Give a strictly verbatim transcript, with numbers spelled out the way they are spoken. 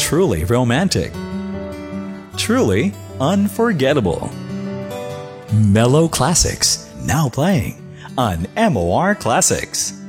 Truly romantic. Truly unforgettable. Mellow classics, now playing on M O R Classics.